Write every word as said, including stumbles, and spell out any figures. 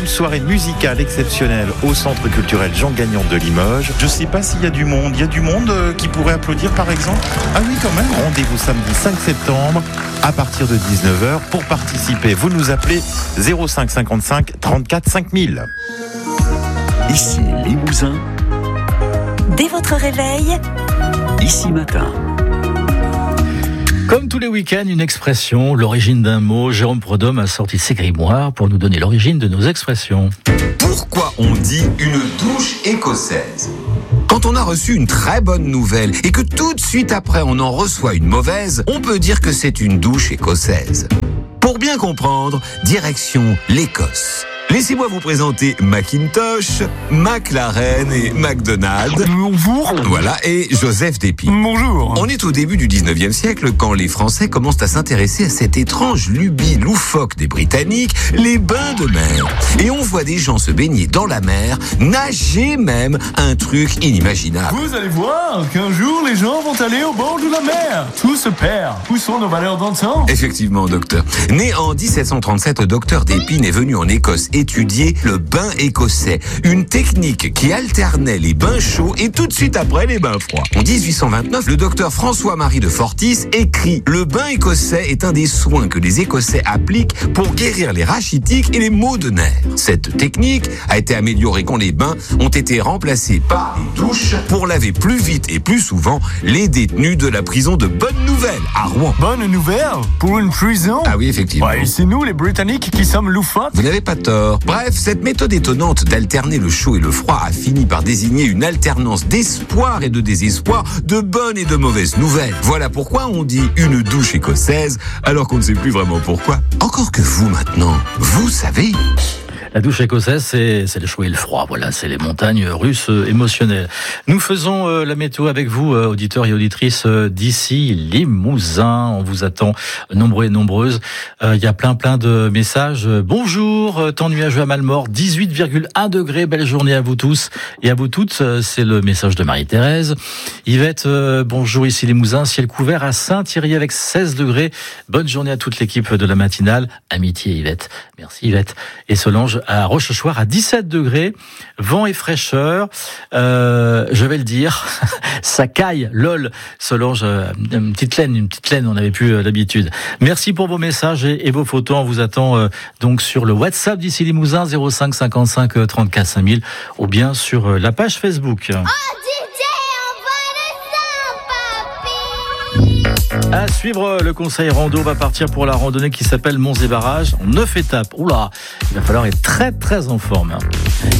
une soirée musicale exceptionnelle au Centre culturel Jean Gagnon de Limoges. Je sais pas s'il y a du monde. Il y a du monde euh, qui pourrait applaudir par exemple. Ah oui, quand même. Rendez-vous samedi cinq septembre à partir de dix-neuf heures. Pour participer, vous nous appelez zéro cinq cinquante-cinq trente-quatre cinq mille. Ici Limousin. Dès votre réveil, Ici Matin. Comme tous les week-ends, une expression, l'origine d'un mot. Jérôme Prodhomme a sorti ses grimoires pour nous donner l'origine de nos expressions. Pourquoi on dit une douche écossaise ? Quand on a reçu une très bonne nouvelle et que tout de suite après on en reçoit une mauvaise, on peut dire que c'est une douche écossaise. Pour bien comprendre, direction l'Écosse. Laissez-moi vous présenter Macintosh, McLaren et McDonald's. Bonjour. Voilà, et Joseph Despy. Bonjour. On est au début du dix-neuvième siècle quand les Français commencent à s'intéresser à cette étrange lubie loufoque des Britanniques, les bains de mer. Et on voit des gens se baigner dans la mer, nager même, un truc inimaginable. Vous allez voir qu'un jour les gens vont aller au bord de la mer. Tout se perd. Où sont nos valeurs d'antan ? Effectivement, docteur. Né en dix-sept cent trente-sept, docteur Despy est venu en Écosse étudier le bain écossais, une technique qui alternait les bains chauds et tout de suite après les bains froids. En dix-huit cent vingt-neuf, le docteur François-Marie de Fortis écrit « Le bain écossais est un des soins que les Écossais appliquent pour guérir les rachitiques et les maux de nerfs. Cette technique a été améliorée quand les bains ont été remplacés par des douches pour laver plus vite et plus souvent les détenus de la prison de Bonne Nouvelle à Rouen. » Bonne nouvelle pour une prison ? Ah oui, effectivement. Ouais, c'est nous les Britanniques qui sommes loufoques. Vous n'avez pas tort. Bref, cette méthode étonnante d'alterner le chaud et le froid a fini par désigner une alternance d'espoir et de désespoir, de bonnes et de mauvaises nouvelles. Voilà pourquoi on dit une douche écossaise, alors qu'on ne sait plus vraiment pourquoi. Encore que vous maintenant, vous savez. La douche écossaise, c'est, c'est le chaud et le froid. Voilà, c'est les montagnes russes euh, émotionnelles. Nous faisons euh, la météo avec vous, euh, auditeurs et auditrices euh, d'ici Limousin. On vous attend nombreux et nombreuses. Il euh, y a plein plein de messages. Bonjour, euh, temps nuageux à Malmort, dix-huit virgule un degrés. Belle journée à vous tous et à vous toutes. Euh, c'est le message de Marie-Thérèse. Yvette, euh, bonjour, ici Limousin. Ciel couvert à Saint-Thierry avec seize degrés. Bonne journée à toute l'équipe de la matinale. Amitié Yvette. Merci Yvette. Et Solange à Rochechouart à dix-sept degrés, vent et fraîcheur, euh, je vais le dire, ça caille, lol, Solange, euh, une petite laine, une petite laine, on n'avait plus euh, l'habitude. Merci pour vos messages et, et vos photos, on vous attend euh, donc sur le WhatsApp d'ici Limousin, zéro cinq cinquante-cinq trente-quatre cinq mille, ou bien sur euh, la page Facebook. Oh, À suivre, le conseil rando va partir pour la randonnée qui s'appelle Monts et Barrages en neuf étapes. Oula, il va falloir être très très en forme.